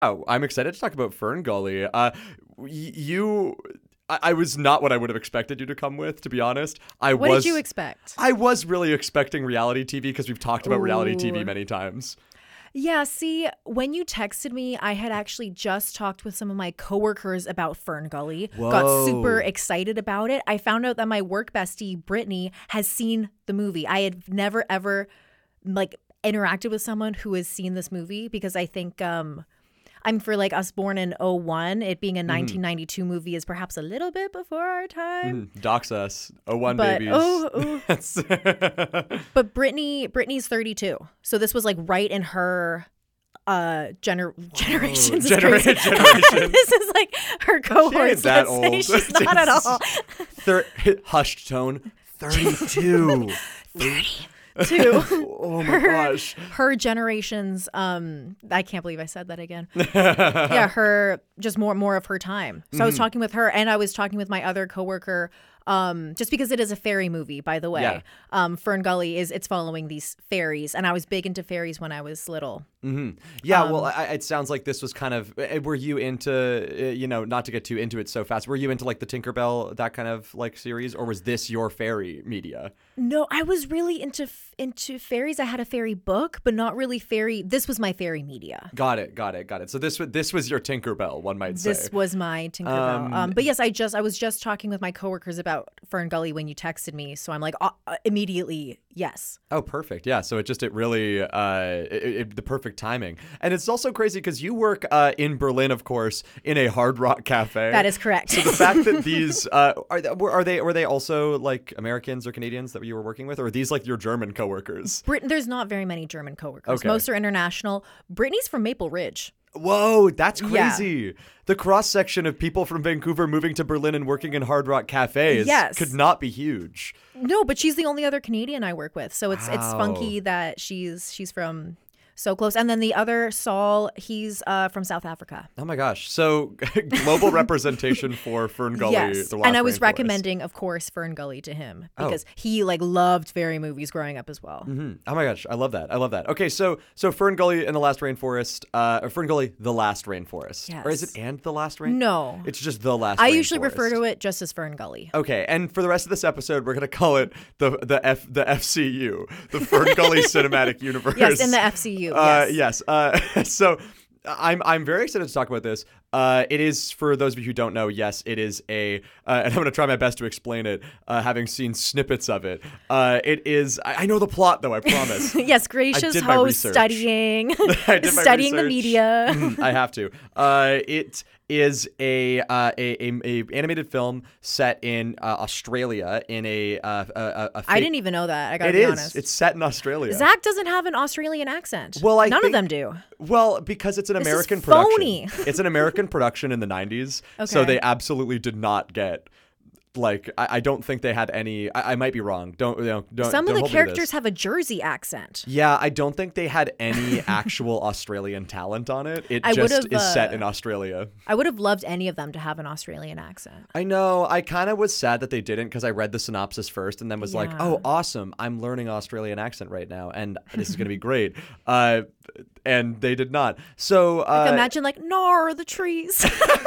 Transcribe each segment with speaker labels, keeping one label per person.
Speaker 1: Oh, I'm excited to talk about Fern Gully. You, I was not what I would have expected you to come with, to be honest.
Speaker 2: What did you expect?
Speaker 1: I was really expecting reality TV because we've talked about reality TV
Speaker 2: Ooh.
Speaker 1: many times.
Speaker 2: Yeah, see, when you texted me, I had actually just talked with some of my coworkers about Fern Gully. Got
Speaker 1: Whoa.
Speaker 2: super excited about it. I found out that my work bestie, Brittany, has seen the movie. I had never, ever, interacted with someone who has seen this movie because I think I'm for us born in '01. It being a 1992 movie is perhaps a little bit before our time.
Speaker 1: Dox us. 01
Speaker 2: But
Speaker 1: babies.
Speaker 2: but Brittany's 32, so this was right in her generations. Is crazy.
Speaker 1: Generation.
Speaker 2: This is her cohort.
Speaker 1: She ain't that
Speaker 2: Let's
Speaker 1: old.
Speaker 2: say she's not at all.
Speaker 1: Hushed tone. 32.
Speaker 2: 32.
Speaker 1: Oh my gosh.
Speaker 2: Her generations. I can't believe I said that again. Yeah, her just more of her time. So I was talking with her, and I was talking with my other coworker. Just because it is a fairy movie, by the way.
Speaker 1: Yeah.
Speaker 2: Fern Gully it's following these fairies, and I was big into fairies when I was little.
Speaker 1: Yeah, well, it sounds like this was kind of. Were you into, not to get too into it so fast? Were you into the Tinkerbell, that kind of series, or was this your fairy media?
Speaker 2: No, I was really into fairies. I had a fairy book, but not really fairy. This was my fairy media.
Speaker 1: Got it. So this was your Tinkerbell, one might say.
Speaker 2: This was my Tinkerbell. But yes, I was just talking with my coworkers about Fern Gully when you texted me, so I'm immediately yes.
Speaker 1: Oh, perfect. Yeah. So it really the perfect timing, and it's also crazy because you work in Berlin, of course, in a Hard Rock cafe.
Speaker 2: That is correct.
Speaker 1: So the fact that these were they also Americans or Canadians that you were working with, or are these your German coworkers?
Speaker 2: There's not very many German coworkers.
Speaker 1: Okay.
Speaker 2: Most are international. Brittany's from Maple Ridge.
Speaker 1: Whoa, that's crazy.
Speaker 2: Yeah.
Speaker 1: The cross-section of people from Vancouver moving to Berlin and working in Hard Rock cafes could not be huge.
Speaker 2: No, but she's the only other Canadian I work with. So it's
Speaker 1: Wow.
Speaker 2: funky that she's from so close. And then the other Saul, he's from South Africa.
Speaker 1: Oh my gosh. So global representation for Fern Gully.
Speaker 2: Yes.
Speaker 1: The Lost
Speaker 2: And I was
Speaker 1: Rainforest.
Speaker 2: recommending, of course, Fern Gully to him because he loved fairy movies growing up as well.
Speaker 1: Oh my gosh, I love that. Okay, so Fern Gully and the Last Rainforest, or Fern Gully, the Last Rainforest,
Speaker 2: Yes.
Speaker 1: or is it and the Last Rainforest?
Speaker 2: No.
Speaker 1: It's just the Last.
Speaker 2: I
Speaker 1: Rainforest.
Speaker 2: usually refer to it just as Fern Gully.
Speaker 1: Okay, and for the rest of this episode, we're gonna call it the FCU, the Fern Gully Cinematic Universe.
Speaker 2: Yes, in the FCU.
Speaker 1: Yes. So I'm very excited to talk about this. It is, for those of you who don't know, yes, it is and I'm going to try my best to explain it, having seen snippets of it. It is, I know the plot though, I promise.
Speaker 2: Yes, gracious
Speaker 1: did my
Speaker 2: host
Speaker 1: research.
Speaker 2: studying
Speaker 1: I did my
Speaker 2: studying the
Speaker 1: research.
Speaker 2: media.
Speaker 1: I have to. It is a animated film set in Australia in a
Speaker 2: I didn't even know that. I gotta
Speaker 1: It
Speaker 2: be
Speaker 1: is.
Speaker 2: honest.
Speaker 1: It's set in Australia.
Speaker 2: Zach doesn't have an Australian accent.
Speaker 1: Well,
Speaker 2: none of them do.
Speaker 1: Well, because it's an
Speaker 2: This is
Speaker 1: American
Speaker 2: phony.
Speaker 1: production. It's an American production in the 90s. So
Speaker 2: Okay.
Speaker 1: they absolutely did not get I don't think they had any. I might be wrong. Don't
Speaker 2: Some
Speaker 1: don't
Speaker 2: of the
Speaker 1: hold me to
Speaker 2: characters
Speaker 1: this.
Speaker 2: have a Jersey accent.
Speaker 1: Yeah, I don't think they had any actual Australian talent on it. It
Speaker 2: I
Speaker 1: just
Speaker 2: would've,
Speaker 1: is set in Australia.
Speaker 2: I would have loved any of them to have an Australian accent.
Speaker 1: I know. I kind of was sad that they didn't because I read the synopsis first and then was like,
Speaker 2: Yeah.
Speaker 1: oh, awesome. I'm learning Australian accent right now and this is going to be great. And they did not. So
Speaker 2: Imagine gnar the trees.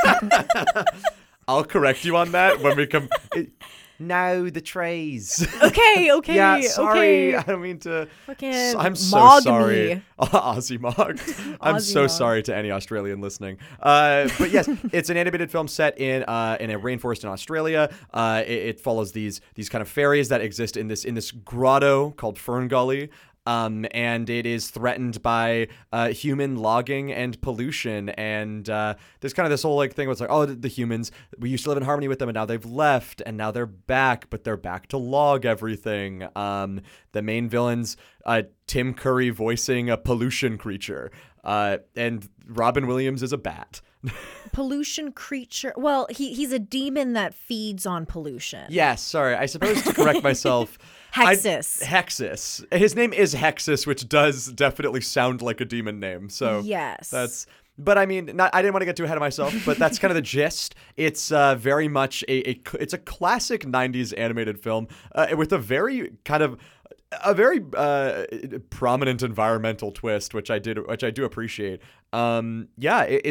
Speaker 1: I'll correct you on that when we come. No, the trays.
Speaker 2: okay.
Speaker 1: Yeah, sorry.
Speaker 2: Okay.
Speaker 1: I don't mean to.
Speaker 2: Fucking
Speaker 1: I'm so
Speaker 2: mog
Speaker 1: sorry.
Speaker 2: me.
Speaker 1: Aussie Mog. I'm so
Speaker 2: Aussie
Speaker 1: sorry to any Australian listening. But yes, it's an animated film set in a rainforest in Australia. It follows these kind of fairies that exist in this grotto called Fern Gully. And it is threatened by human logging and pollution. And there's kind of this whole thing where it's oh, the humans, we used to live in harmony with them and now they've left and now they're back, but they're back to log everything. The main villains, Tim Curry voicing a pollution creature. And Robin Williams is a bat.
Speaker 2: Pollution creature. Well, he's a demon that feeds on pollution.
Speaker 1: Yes, sorry. I suppose to correct myself.
Speaker 2: Hexus.
Speaker 1: Hexus. His name is Hexus, which does definitely sound like a demon name. So
Speaker 2: yes.
Speaker 1: But I mean, I didn't want to get too ahead of myself, but that's kind of the gist. It's very much it's a classic 90s animated film with a very prominent environmental twist, which I do appreciate.